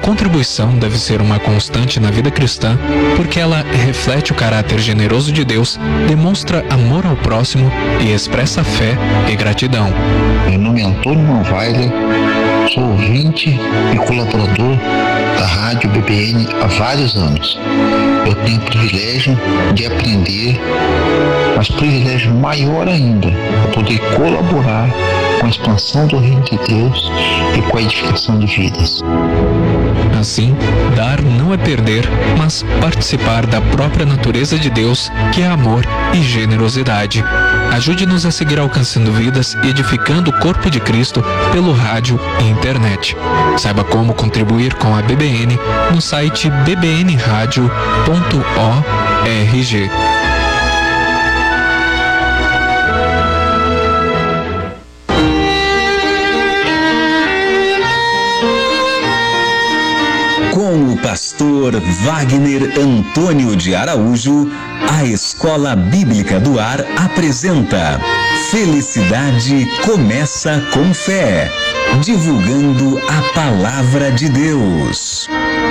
contribuição deve ser uma constante na vida cristã, porque ela reflete o caráter generoso de Deus, demonstra amor ao próximo e expressa fé e gratidão. Meu nome é Antônio Manweiler, sou ouvinte e colaborador da Rádio BBN há vários anos. Eu tenho o privilégio de aprender, mas privilégio maior ainda, é poder colaborar com a expansão do reino de Deus e com a edificação de vidas. Assim, dar não é perder, mas participar da própria natureza de Deus, que é amor e generosidade. Ajude-nos a seguir alcançando vidas e edificando o corpo de Cristo pelo rádio e internet. Saiba como contribuir com a BBN no site bbnradio.org. Com o pastor Wagner Antônio de Araújo, a Escola Bíblica do Ar apresenta Felicidade Começa com Fé, divulgando a Palavra de Deus.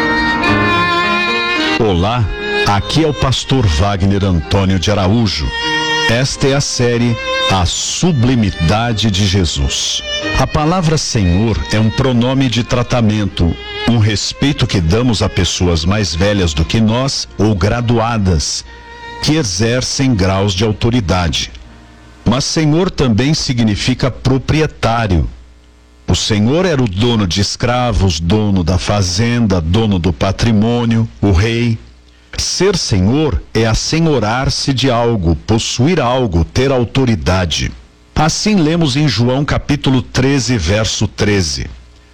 Olá, aqui é o pastor Wagner Antônio de Araújo. Esta é a série A Sublimidade de Jesus. A palavra Senhor é um pronome de tratamento, um respeito que damos a pessoas mais velhas do que nós ou graduadas, que exercem graus de autoridade. Mas Senhor também significa proprietário. O Senhor era o dono de escravos, dono da fazenda, dono do patrimônio, o rei. Ser Senhor é assenhorar-se de algo, possuir algo, ter autoridade. Assim lemos em João capítulo 13, verso 13.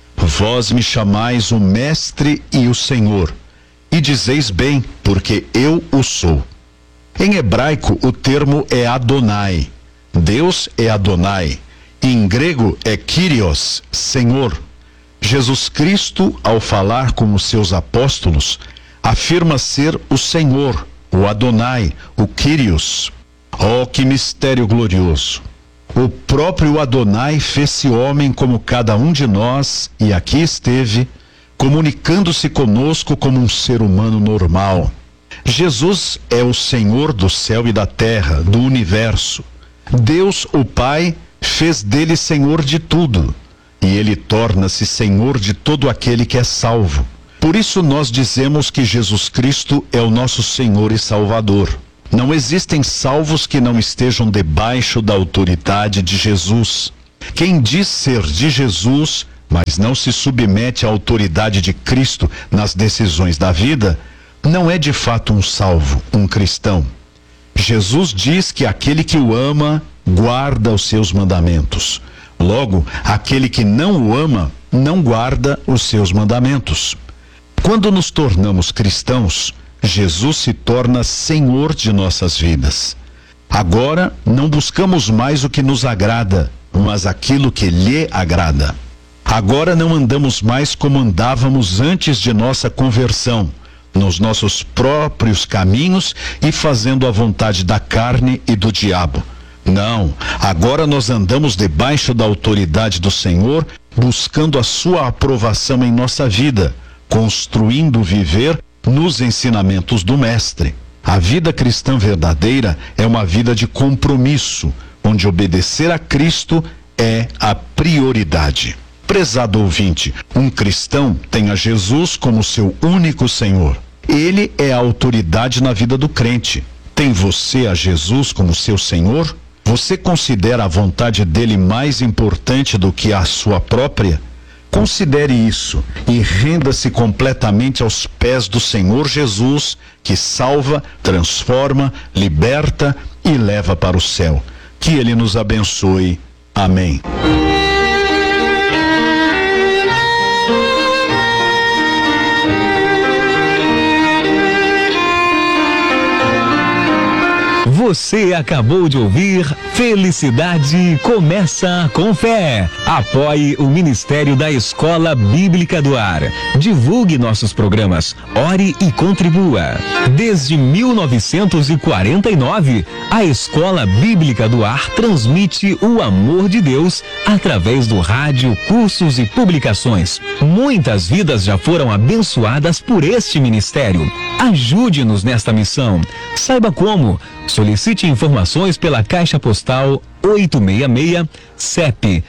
Vós me chamais o Mestre e o Senhor, e dizeis bem, porque eu o sou. Em hebraico, o termo é Adonai. Deus é Adonai. Em grego é Kyrios, Senhor. Jesus Cristo, ao falar com os seus apóstolos, afirma ser o Senhor, o Adonai, o Kyrios. Oh, que mistério glorioso! O próprio Adonai fez-se homem como cada um de nós e aqui esteve, comunicando-se conosco como um ser humano normal. Jesus é o Senhor do céu e da terra, do universo. Deus, o Pai, fez dele Senhor de tudo, e ele torna-se Senhor de todo aquele que é salvo. Por isso nós dizemos que Jesus Cristo é o nosso Senhor e Salvador. Não existem salvos que não estejam debaixo da autoridade de Jesus. Quem diz ser de Jesus, mas não se submete à autoridade de Cristo nas decisões da vida, não é de fato um salvo, um cristão. Jesus diz que aquele que o ama, guarda os seus mandamentos. Logo, aquele que não o ama, não guarda os seus mandamentos. Quando nos tornamos cristãos, Jesus se torna Senhor de nossas vidas. Agora, não buscamos mais o que nos agrada, mas aquilo que lhe agrada. Agora não andamos mais como andávamos antes de nossa conversão, nos nossos próprios caminhos e fazendo a vontade da carne e do diabo. Não, agora nós andamos debaixo da autoridade do Senhor, buscando a sua aprovação em nossa vida, construindo viver nos ensinamentos do Mestre. A vida cristã verdadeira é uma vida de compromisso, onde obedecer a Cristo é a prioridade. Prezado ouvinte, um cristão tem a Jesus como seu único Senhor. Ele é a autoridade na vida do crente. Tem você a Jesus como seu Senhor? Você considera a vontade dele mais importante do que a sua própria? Considere isso e renda-se completamente aos pés do Senhor Jesus, que salva, transforma, liberta e leva para o céu. Que Ele nos abençoe. Amém. Você acabou de ouvir Felicidade Começa com Fé. Apoie o Ministério da Escola Bíblica do Ar. Divulgue nossos programas, ore e contribua. Desde 1949, a Escola Bíblica do Ar transmite o amor de Deus através do rádio, cursos e publicações. Muitas vidas já foram abençoadas por este ministério. Ajude-nos nesta missão. Saiba como. Solicite informações pela Caixa Postal 866, CEP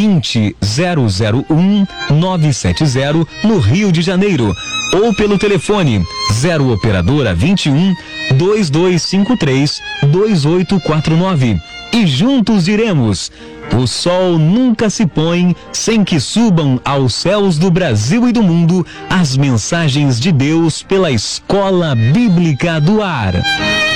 20001-970, no Rio de Janeiro, ou pelo telefone 0 operadora 21 2253 2849. E juntos diremos: o sol nunca se põe sem que subam aos céus do Brasil e do mundo as mensagens de Deus pela Escola Bíblica do Ar.